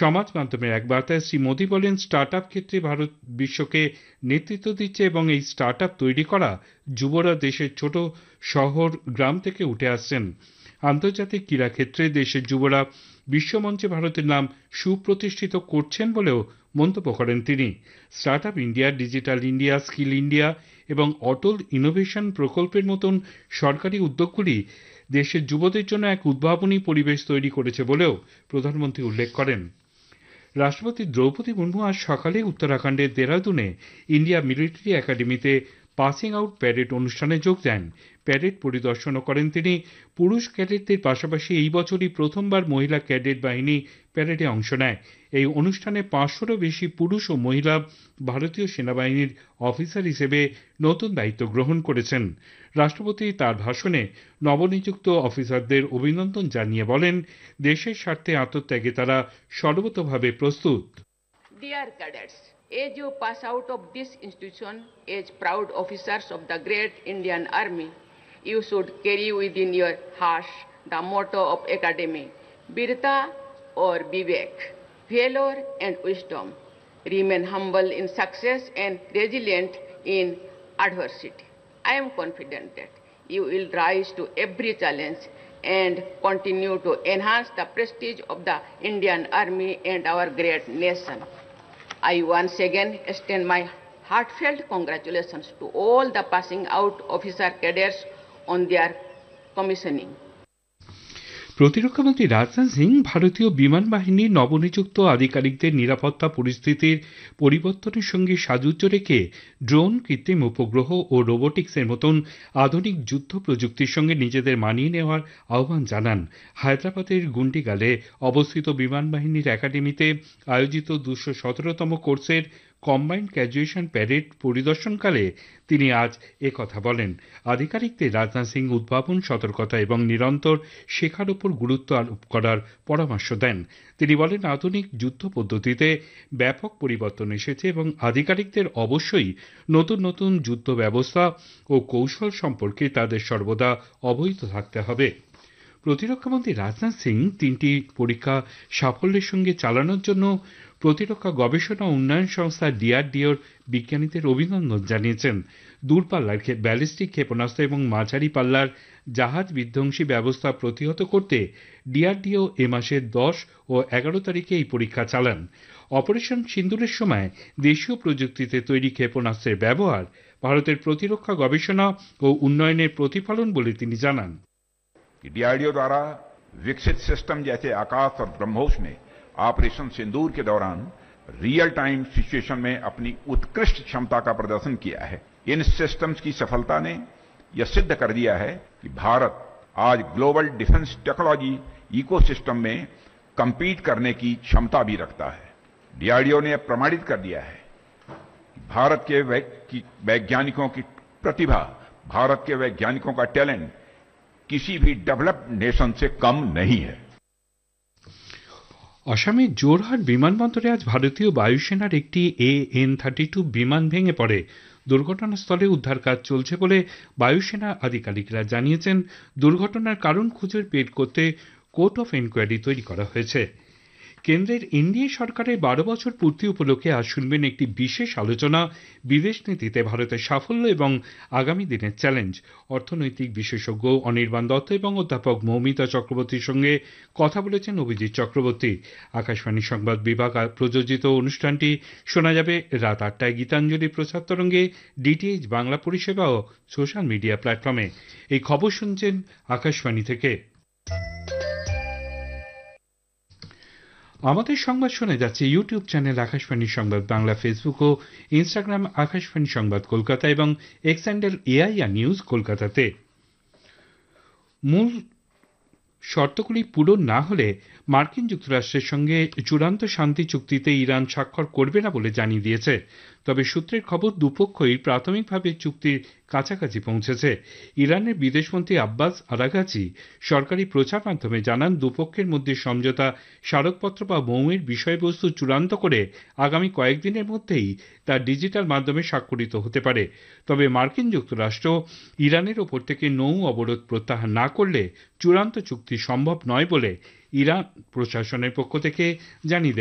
সমাজ মাধ্যমের এক বার্তায় শ্রী মোদী বলেন, স্টার্ট আপ ক্ষেত্রে ভারত বিশ্বকে নেতৃত্ব দিচ্ছে এবং এই স্টার্ট আপ তৈরি করা যুবরা দেশের ছোট শহর গ্রাম থেকে উঠে আসছেন। আন্তর্জাতিক ক্রীড়া ক্ষেত্রে দেশের যুবরা বিশ্বমঞ্চে ভারতের নাম সুপ্রতিষ্ঠিত করছেন বলেও মন্তব্য করেন তিনি। Start up India, digital India, skill India এবং অটল ইনোভেশন প্রকল্পের মতন সরকারি উদ্যোগগুলি দেশের যুবদের জন্য এক উদ্ভাবনী পরিবেশ তৈরি করেছে বলেও প্রধানমন্ত্রী উল্লেখ করেন। রাষ্ট্রপতি দ্রৌপদী মুর্মু আজ সকালে উত্তরাখণ্ডের দেরাদুনে ইন্ডিয়া মিলিটারি একাডেমিতে পাসিং আউট প্যারেড অনুষ্ঠানে যোগ দেন। প্যারেড পরিদর্শনও করেন তিনি। পুরুষ ক্যাডেটদের পাশাপাশি এই বছরই প্রথমবার মহিলা ক্যাডেট বাহিনী প্যারেডে অংশ নেয়। এই অনুষ্ঠানে 500-রও বেশি পুরুষ ও মহিলা ভারতীয় সেনাবাহিনীর অফিসার হিসেবে নতুন দায়িত্ব গ্রহণ করেছেন। রাষ্ট্রপতি তার ভাষণে নবনিযুক্ত অফিসারদের অভিনন্দন জানিয়ে বলেন, দেশের স্বার্থে আত্মত্যাগে তারা সর্বতোভাবে প্রস্তুত। Dear cadets, as you pass out of this institution as proud officers of the great Indian Army, you should carry within your hearts the motto of Academy, Virta or Vivek, valor and wisdom. Remain humble in success and resilient in adversity. I am confident that you will rise to every challenge and continue to enhance the prestige of the Indian Army and our great nation. I once again extend my heartfelt congratulations to all the passing out officer cadets on their commissioning. প্রতিরক্ষামন্ত্রী রাজনাথ সিং ভারতীয় বিমান বাহিনীর নবনিযুক্ত আধিকারিকদের নিরাপত্তা পরিস্থিতির পরিবর্তনের সঙ্গে সাযুজ্য রেখে ড্রোন, কৃত্রিম উপগ্রহ ও রোবোটিক্সের মতন আধুনিক যুদ্ধ প্রযুক্তির সঙ্গে নিজেদের মানিয়ে নেওয়ার আহ্বান জানান। হায়দ্রাবাদের গুন্ডিগালে অবস্থিত বিমান বাহিনীর একাডেমিতে আয়োজিত 217তম কোর্সের কম্বাইন্ড গ্র্যাজুয়েশন প্যারেড পরিদর্শনকালে তিনি আজ একথা বলেন। আধিকারিকদের রাজনাথ সিং উদ্ভাবন, সতর্কতা এবং নিরন্তর শেখার উপর গুরুত্ব আরোপ করার পরামর্শ দেন। তিনি বলেন, আধুনিক যুদ্ধ পদ্ধতিতে ব্যাপক পরিবর্তন এসেছে এবং আধিকারিকদের অবশ্যই নতুন নতুন যুদ্ধ ব্যবস্থা ও কৌশল সম্পর্কে তাদের সর্বদা অবহিত থাকতে হবে। প্রতিরক্ষামন্ত্রী রাজনাথ সিং 3টি পরীক্ষা সাফল্যের সঙ্গে চালানোর জন্য প্রতিরক্ষা গবেষণা উন্নয়ন সংস্থা DRDOর বিজ্ঞানীদের অভিনন্দন জানিয়েছেন। দূরপাল্লার ব্যালিস্টিক ক্ষেপণাস্ত্র এবং মাঝারি পাল্লার জাহাজ বিধ্বংসী ব্যবস্থা প্রতিহত করতে DRDO এ মাসের 10 ও 11 তারিখে এই পরীক্ষা চালান। অপারেশন সিন্দুরের সময় দেশীয় প্রযুক্তিতে তৈরি ক্ষেপণাস্ত্রের ব্যবহার ভারতের প্রতিরক্ষা গবেষণা ও উন্নয়নের প্রতিফলন বলে তিনি জানান। DRDO द्वारा विकसित सिस्टम जैसे आकाश और ब्रह्मोस ने ऑपरेशन सिंदूर के दौरान रियल टाइम सिचुएशन में अपनी उत्कृष्ट क्षमता का प्रदर्शन किया है। इन सिस्टम्स की सफलता ने यह सिद्ध कर दिया है कि भारत आज ग्लोबल डिफेंस टेक्नोलॉजी इकोसिस्टम में compete करने की क्षमता भी रखता है। DRDO ने प्रमाणित कर दिया है कि भारत के वैज्ञानिकों की प्रतिभा, भारत के वैज्ञानिकों का टैलेंट किसी भी डेवलप्ड नेशन से कम नहीं है। আসামের জোরহাট বিমানবন্দরে আজ ভারতীয় বায়ুসেনার একটি AN-32 বিমান ভেঙে পড়ে। দুর্ঘটনাস্থলে উদ্ধার কাজ চলছে বলে বায়ুসেনা আধিকারিকরা জানিয়েছেন। দুর্ঘটনার কারণ খুঁজে বের করতে কোর্ট অফ এনকোয়ারি তৈরি করা হয়েছে। কেন্দ্রের এনডিএ সরকারের 12 বছর পূর্তি উপলক্ষে আজ শুনবেন একটি বিশেষ আলোচনা, বিদেশ নীতিতে ভারতের সাফল্য এবং আগামী দিনের চ্যালেঞ্জ। অর্থনৈতিক বিশেষজ্ঞ অনির্বাণ দত্ত এবং অধ্যাপক মৌমিতা চক্রবর্তীর সঙ্গে কথা বলেছেন অভিজিৎ চক্রবর্তী। আকাশবাণী সংবাদ বিভাগ প্রযোজিত অনুষ্ঠানটি শোনা যাবে রাত 8টায় গীতাঞ্জলি প্রচার তরঙ্গে, DTH বাংলা পরিষেবা ও সোশ্যাল মিডিয়া প্ল্যাটফর্মে। এই খবর শুনছেন আকাশবাণী থেকে। আমাদের সংবাদ শোনা যাচ্ছে ইউটিউব চ্যানেল আকাশবাণী সংবাদ বাংলা, ফেসবুক ও ইনস্টাগ্রাম আকাশবাণী সংবাদ কলকাতা এবং এক্স হ্যান্ডেল AIR নিউজ কলকাতাতে। মূল শর্তগুলি পূরণ না হলে মার্কিন যুক্তরাষ্ট্রের সঙ্গে চূড়ান্ত শান্তি চুক্তিতে ইরান স্বাক্ষর করবে না বলে জানিয়ে দিয়েছে। তবে সূত্রের খবর দুপক্ষই প্রাথমিকভাবে চুক্তির কাছাকাছি পৌঁছেছে। ইরানের বিদেশমন্ত্রী আব্বাস আরাগাচি সরকারি প্রচার মাধ্যমে জানান, দুপক্ষের মধ্যে সমঝোতা স্মারকপত্র বা মৌয়ের বিষয়বস্তু চূড়ান্ত করে আগামী কয়েকদিনের মধ্যেই তা ডিজিটাল মাধ্যমে স্বাক্ষরিত হতে পারে। তবে মার্কিন যুক্তরাষ্ট্র ইরানের ওপর থেকে নৌ অবরোধ প্রত্যাহার না করলে চূড়ান্ত চুক্তি সম্ভব নয় বলে ইরান প্রশাসনের পক্ষ থেকে জানিয়ে